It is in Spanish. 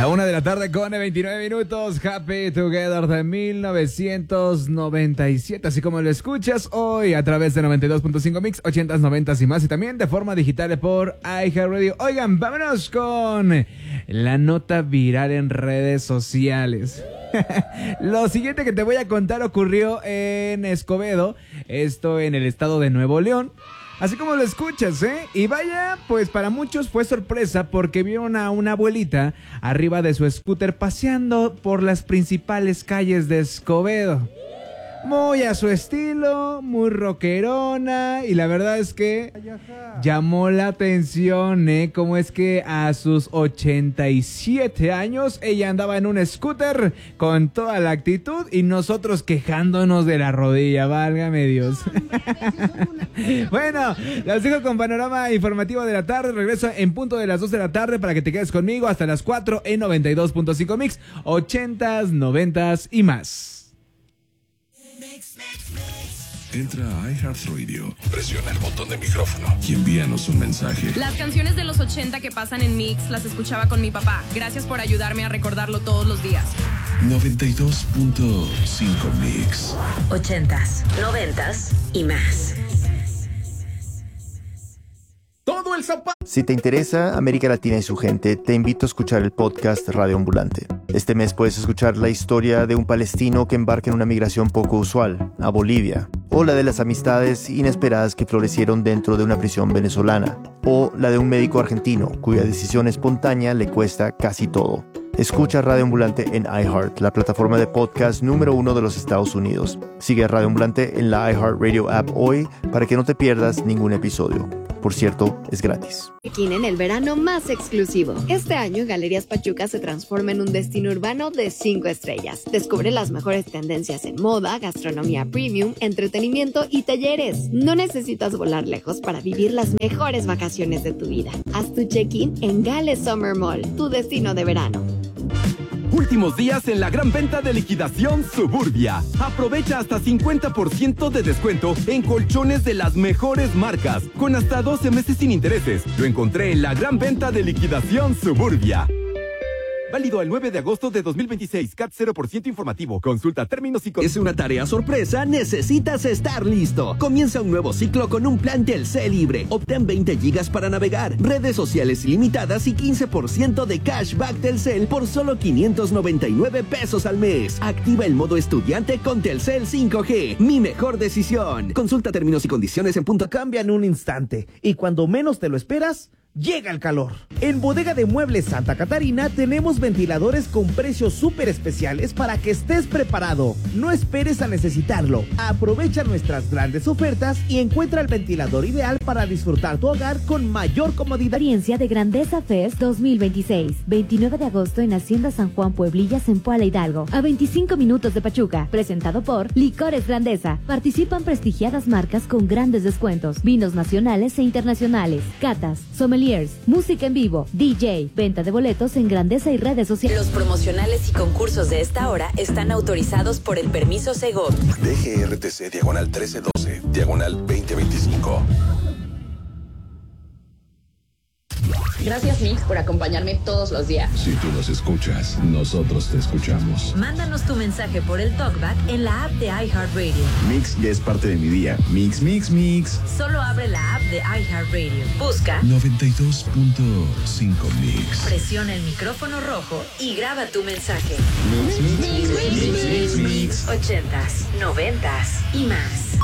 La 1 de la tarde con 29 minutos, Happy Together de 1997, así como lo escuchas hoy a través de 92.5 Mix, 80s, 90s y más, y también de forma digital por iHeartRadio. Oigan, vámonos con la nota viral en redes sociales. Lo siguiente que te voy a contar ocurrió en Escobedo, esto en el estado de Nuevo León. Así como lo escuchas, ¿eh? Y vaya, pues para muchos fue sorpresa porque vieron a una abuelita arriba de su scooter paseando por las principales calles de Escobedo. Muy a su estilo, muy rockerona, y la verdad es que llamó la atención, cómo es que a sus 87 años ella andaba en un scooter con toda la actitud y nosotros quejándonos de la rodilla, válgame Dios. Bueno, los dejo con panorama informativo de la tarde. Regreso en punto de las 2 de la tarde para que te quedes conmigo hasta las 4 en 92.5 Mix, 80s, 90s y más. Entra a iHeartRadio, presiona el botón de micrófono y envíanos un mensaje. Las canciones de los 80 que pasan en Mix las escuchaba con mi papá. Gracias por ayudarme a recordarlo todos los días. 92.5 Mix. 80s, 90s y más. Todo el zapato. Si te interesa América Latina y su gente, te invito a escuchar el podcast Radio Ambulante. Este mes puedes escuchar la historia de un palestino que embarca en una migración poco usual, a Bolivia, o la de las amistades inesperadas que florecieron dentro de una prisión venezolana, o la de un médico argentino cuya decisión espontánea le cuesta casi todo. Escucha Radio Ambulante en iHeart, la plataforma de podcast número 1 de los Estados Unidos. Sigue a Radio Ambulante en la iHeartRadio app hoy para que no te pierdas ningún episodio. Por cierto, es gratis. En el verano más exclusivo. Este año, Galerías Pachuca se transforma en un destino urbano de 5 estrellas. Descubre las mejores tendencias en moda, gastronomía premium, entretenimiento y talleres. No necesitas volar lejos para vivir las mejores vacaciones de tu vida. Haz tu check-in en Gale Summer Mall, tu destino de verano. Últimos días en la gran venta de liquidación Suburbia. Aprovecha hasta 50% de descuento en colchones de las mejores marcas, con hasta 12 meses sin intereses. Lo encontré en la gran venta de liquidación Suburbia. Válido el 9 de agosto de 2026. CAT 0% informativo. Consulta términos y... ¿Es una tarea sorpresa? Necesitas estar listo. Comienza un nuevo ciclo con un plan Telcel libre. Obtén 20 gigas para navegar, redes sociales ilimitadas y 15% de cashback Telcel por solo 599 pesos al mes. Activa el modo estudiante con Telcel 5G. Mi mejor decisión. Consulta términos y condiciones en punto. Cambia en un instante y cuando menos te lo esperas, llega el calor. En Bodega de Muebles Santa Catarina tenemos ventiladores con precios súper especiales para que estés preparado. No esperes a necesitarlo. Aprovecha nuestras grandes ofertas y encuentra el ventilador ideal para disfrutar tu hogar con mayor comodidad. Experiencia de Grandeza Fest 2026. 29 de agosto en Hacienda San Juan Pueblillas en Puala Hidalgo. A 25 minutos de Pachuca. Presentado por Licores Grandeza. Participan prestigiadas marcas con grandes descuentos. Vinos nacionales e internacionales. Catas, sommeliers, música en vivo, DJ, venta de boletos en Grandeza y redes sociales. Los promocionales y concursos de esta hora están autorizados por el permiso Segov. DGRTC diagonal 1312, diagonal 2025. Gracias, Mix, por acompañarme todos los días. Si tú nos escuchas, nosotros te escuchamos. Mándanos tu mensaje por el TalkBack en la app de iHeartRadio. Mix ya es parte de mi día. Mix, mix, mix. Solo abre la app de iHeartRadio. Busca 92.5 Mix. Presiona el micrófono rojo y graba tu mensaje. Mix, mix, mix, mix, mix, mix. 80s, 90s y más.